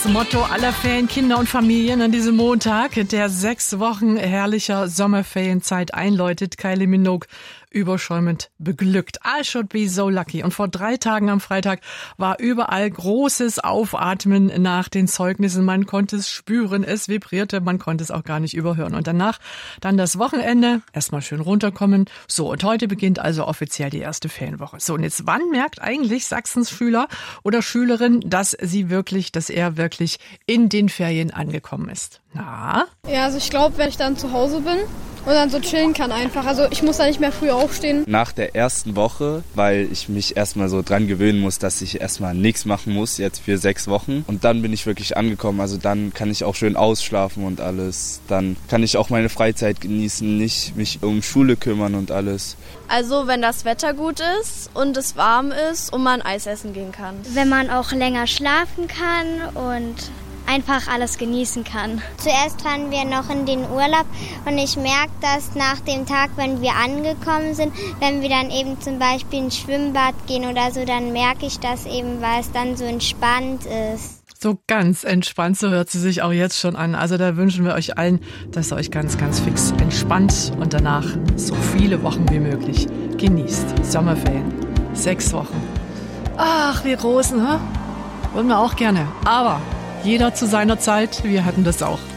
Das Motto aller Ferien, Kinder und Familien an diesem Montag, der 6 Wochen herrlicher Sommerferienzeit einläutet. Kylie Minogue überschäumend beglückt. I should be so lucky. Und vor 3 Tagen am Freitag war überall großes Aufatmen nach den Zeugnissen. Man konnte es spüren, es vibrierte, man konnte es auch gar nicht überhören. Und danach dann das Wochenende, erstmal schön runterkommen. So, und heute beginnt also offiziell die erste Ferienwoche. So, und jetzt wann merkt eigentlich Sachsens Schüler oder Schülerin, dass er wirklich in den Ferien angekommen ist? Na? Ja, also ich glaube, wenn ich dann zu Hause bin und dann so chillen kann einfach. Also ich muss da nicht mehr früh aufstehen. Nach der ersten Woche, weil ich mich erstmal so dran gewöhnen muss, dass ich erstmal nichts machen muss, jetzt für 6 Wochen. Und dann bin ich wirklich angekommen. Also dann kann ich auch schön ausschlafen und alles. Dann kann ich auch meine Freizeit genießen, nicht mich um Schule kümmern und alles. Also wenn das Wetter gut ist und es warm ist und man Eis essen gehen kann. Wenn man auch länger schlafen kann und einfach alles genießen kann. Zuerst fahren wir noch in den Urlaub und ich merke das nach dem Tag, wenn wir angekommen sind, wenn wir dann eben zum Beispiel ins Schwimmbad gehen oder so, dann merke ich das eben, weil es dann so entspannt ist. So ganz entspannt, so hört sie sich auch jetzt schon an. Also da wünschen wir euch allen, dass ihr euch ganz, ganz fix entspannt und danach so viele Wochen wie möglich genießt. Sommerferien, 6 Wochen. Ach, wir Großen, würden wir auch gerne. Aber jeder zu seiner Zeit, wir hatten das auch.